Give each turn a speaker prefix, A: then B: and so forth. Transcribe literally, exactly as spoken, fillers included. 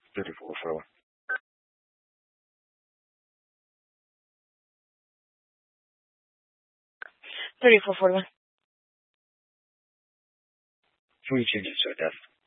A: thirty-four for one.
B: thirty-four forty-one.
A: Can we change it to a death?